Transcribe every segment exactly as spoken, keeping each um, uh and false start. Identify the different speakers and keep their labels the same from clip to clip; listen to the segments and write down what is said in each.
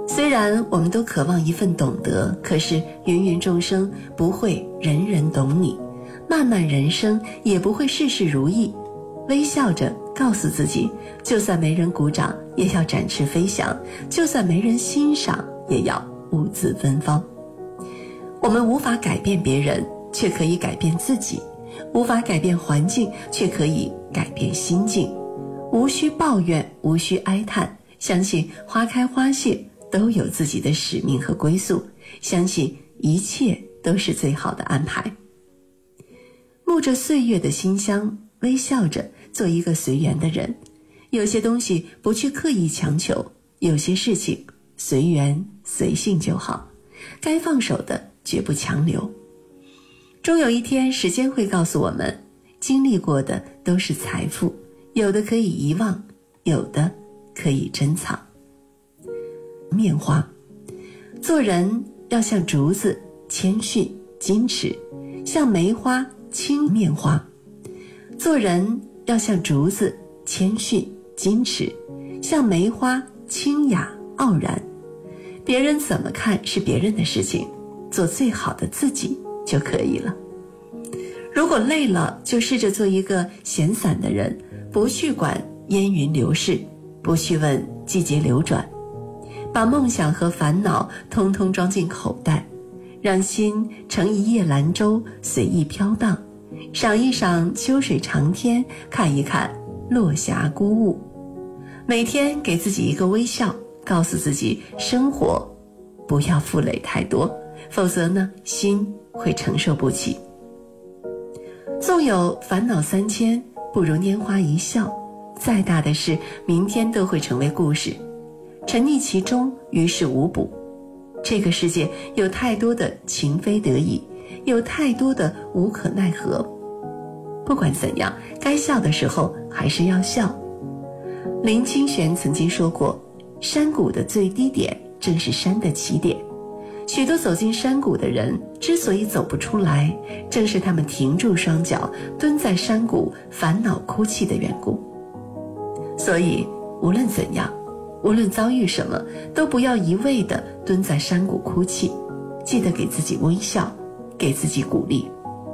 Speaker 1: 虽然我们都渴望一份懂得，可是芸芸众生不会人人懂你，漫漫人生也不会事事如意。微笑着告诉自己，就算没人鼓掌也要展翅飞翔，就算没人欣赏也要兀自芬芳。我们无法改变别人，却可以改变自己；无法改变环境，却可以改变心境。无需抱怨，无需哀叹，相信花开花谢都有自己的使命和归宿，相信一切都是最好的安排。沐着岁月的馨香，微笑着做一个随缘的人。有些东西不去刻意强求，有些事情随缘随性就好，该放手的绝不强留。终有一天，时间会告诉我们，经历过的都是财富，有的可以遗忘，有的可以珍藏。面花，做人要像竹子，谦逊矜持，像梅花轻面花。做人要像竹子，谦逊矜持，像梅花清雅傲然。别人怎么看是别人的事情，做最好的自己就可以了。如果累了，就试着做一个闲散的人，不去管烟云流逝，不去问季节流转，把梦想和烦恼通通装进口袋，让心乘一叶兰舟随意飘荡，赏一赏秋水长天，看一看落霞孤鹜。每天给自己一个微笑，告诉自己生活不要负累太多，否则呢，心会承受不起。纵有烦恼三千，不如拈花一笑。再大的事，明天都会成为故事。沉溺其中，于事无补。这个世界有太多的情非得已，有太多的无可奈何。不管怎样，该笑的时候还是要笑。林清玄曾经说过，山谷的最低点正是山的起点。许多走进山谷的人之所以走不出来，正是他们停住双脚，蹲在山谷烦恼哭泣的缘故。所以无论怎样，无论遭遇什么，都不要一味地蹲在山谷哭泣，记得给自己微笑，给自己鼓励。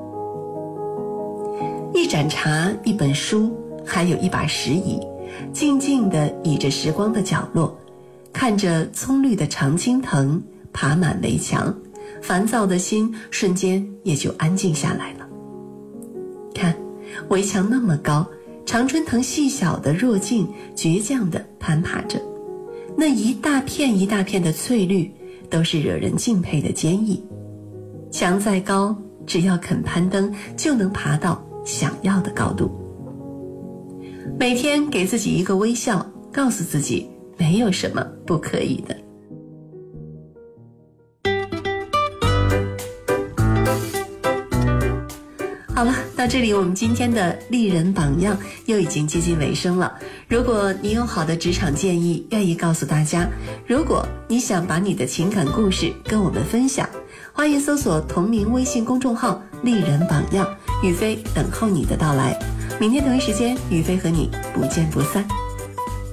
Speaker 1: 一盏茶，一本书，还有一把石椅，静静地倚着时光的角落，看着葱绿的常青藤爬满围墙，烦躁的心瞬间也就安静下来了。看，围墙那么高，常春藤细小的弱茎倔强地攀爬着，那一大片一大片的翠绿，都是惹人敬佩的坚毅。墙再高，只要肯攀登，就能爬到想要的高度。每天给自己一个微笑，告诉自己没有什么不可以的。好了，到这里我们今天的丽人榜样又已经接近尾声了。如果你有好的职场建议愿意告诉大家，如果你想把你的情感故事跟我们分享，欢迎搜索同名微信公众号丽人榜样，宇飞等候你的到来。明天同一时间，宇飞和你不见不散。